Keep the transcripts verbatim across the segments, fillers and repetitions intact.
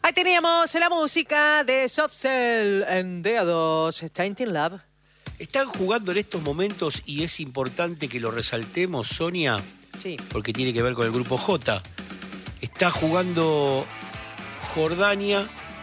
Ahí teníamos la música de Soft Cell en D A dos, Tainted Love. Están jugando en estos momentos, y es importante que lo resaltemos, Sonia, Sí. porque tiene que ver con el grupo J. Está jugando Jordania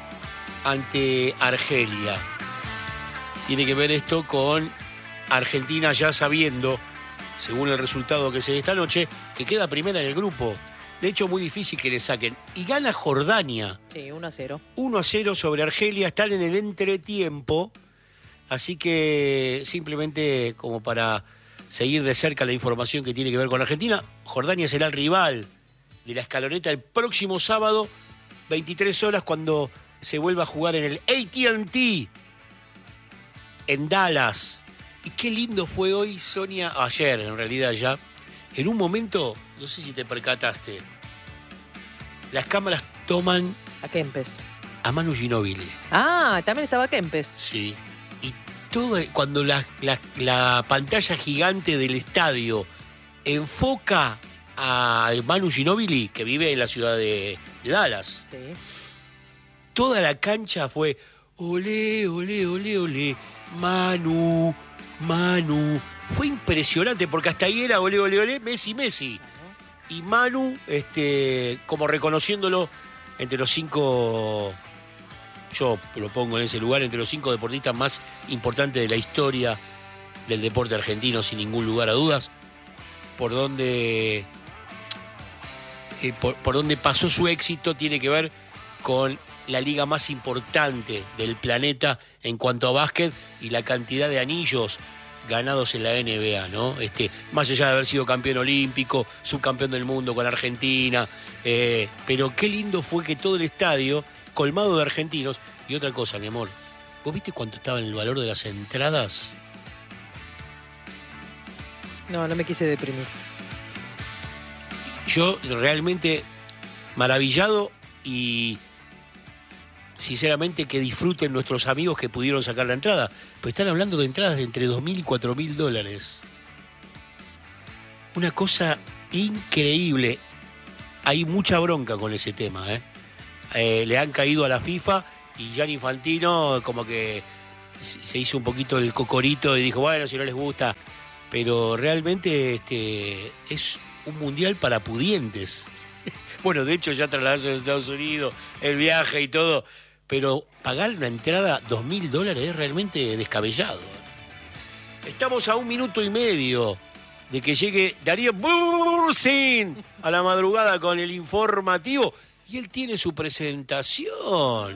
ante Argelia. Tiene que ver esto con Argentina ya sabiendo, según el resultado que se dé esta noche, que queda primera en el grupo. De hecho, muy difícil que le saquen. Y gana Jordania. Sí, uno a cero. uno a cero sobre Argelia. Están en el entretiempo. Así que simplemente como para seguir de cerca la información que tiene que ver con Argentina, Jordania será el rival de la escaloneta el próximo sábado, veintitrés horas, cuando se vuelva a jugar en el A T and T en Dallas. Y qué lindo fue hoy, Sonia, ayer en realidad ya, en un momento, no sé si te percataste, las cámaras toman A Kempes. a Manu Ginóbili. Ah, también estaba Kempes. Sí. Y todo, cuando la, la, la pantalla gigante del estadio enfoca a Manu Ginóbili, que vive en la ciudad de, de Dallas, Sí. toda la cancha fue olé, olé, olé, olé, Manu, Manu. Fue impresionante porque hasta ahí era olé, olé, olé, Messi, Messi. Y Manu, este, como reconociéndolo entre los cinco, yo lo pongo en ese lugar, entre los cinco deportistas más importantes de la historia del deporte argentino, sin ningún lugar a dudas, por donde, eh, por, por donde pasó su éxito tiene que ver con la liga más importante del planeta en cuanto a básquet y la cantidad de anillos ganados en la N B A, ¿no? Este, más allá de haber sido campeón olímpico, subcampeón del mundo con Argentina, eh, pero qué lindo fue que todo el estadio, colmado de argentinos. Y otra cosa, mi amor, ¿vos viste cuánto estaba en el valor de las entradas? No, no me quise deprimir. Yo realmente maravillado y sinceramente que disfruten nuestros amigos que pudieron sacar la entrada. Pero están hablando de entradas de entre dos mil y cuatro mil dólares. Una cosa increíble. Hay mucha bronca con ese tema, ¿eh? Eh, le han caído a la FIFA y Gianni Infantino como que se hizo un poquito el cocorito y dijo, bueno, si no les gusta. Pero realmente este, es un mundial para pudientes. Bueno, de hecho ya trasladarse a los Estados Unidos, el viaje y todo. Pero pagar una entrada dos mil dólares es realmente descabellado. Estamos a un minuto y medio de que llegue Darío Burstein a la madrugada con el informativo. Y él tiene su presentación.